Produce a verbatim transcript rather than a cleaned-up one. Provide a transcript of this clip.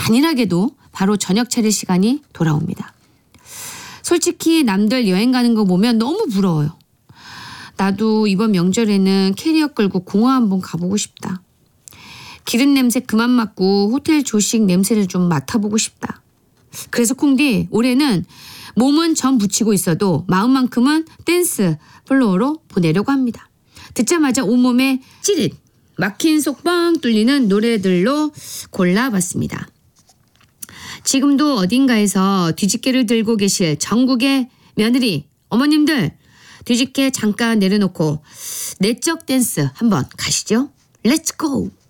잔인하게도 바로 저녁 차릴 시간이 돌아옵니다. 솔직히 남들 여행 가는 거 보면 너무 부러워요. 나도 이번 명절에는 캐리어 끌고 공항 한번 가보고 싶다. 기름 냄새 그만 맡고 호텔 조식 냄새를 좀 맡아보고 싶다. 그래서 콩디 올해는 몸은 전 붙이고 있어도 마음만큼은 댄스 플로어로 보내려고 합니다. 듣자마자 온몸에 찌릿 막힌 속 뻥 뚫리는 노래들로 골라봤습니다. 지금도 어딘가에서 뒤집개를 들고 계실 전국의 며느리 어머님들 뒤집개 잠깐 내려놓고 내적 댄스 한번 가시죠. 렛츠 고!